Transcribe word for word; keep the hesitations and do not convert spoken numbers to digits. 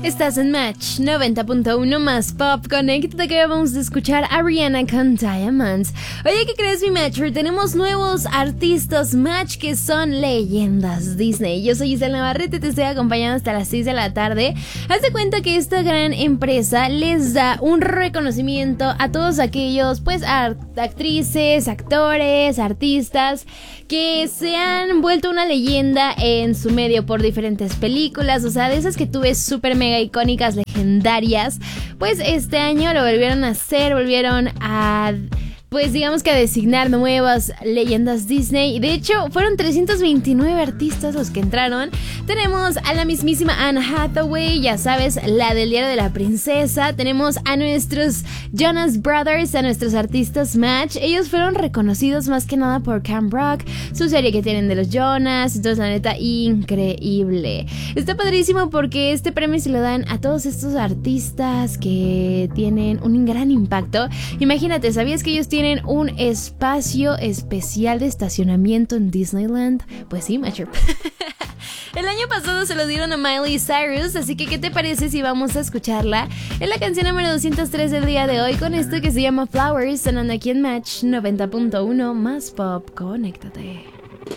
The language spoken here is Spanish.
Estás en Match noventa punto uno más Pop. Conéctate que vamos a escuchar a Rihanna con Diamonds. Oye, ¿qué crees, mi Matcher? Tenemos nuevos artistas Match que son leyendas Disney. Yo soy Isabel Navarrete, te estoy acompañando hasta las seis de la tarde. Haz de cuenta que esta gran empresa les da un reconocimiento a todos aquellos, pues, art- actrices, actores, artistas que se han vuelto una leyenda en su medio por diferentes películas, o sea, de esas que tú ves súper mega icónicas, legendarias. Pues este año lo volvieron a hacer, volvieron a... pues digamos que a designar nuevas leyendas Disney. De hecho, fueron trescientos veintinueve artistas los que entraron. Tenemos a la mismísima Anne Hathaway, ya sabes, la del diario de la princesa. Tenemos a nuestros Jonas Brothers, a nuestros artistas Match. Ellos fueron reconocidos más que nada por Camp Rock, su serie que tienen de los Jonas. Entonces, la neta, increíble. Está padrísimo porque este premio se lo dan a todos estos artistas que tienen un gran impacto. Imagínate, ¿sabías que ellos tienen Tienen un espacio especial de estacionamiento en Disneyland? Pues sí, Matcher. El año pasado se lo dieron a Miley Cyrus, así que ¿qué te parece si vamos a escucharla? Es la canción número doscientos tres del día de hoy con esto que se llama Flowers, sonando aquí en Match noventa punto uno más Pop. Conéctate.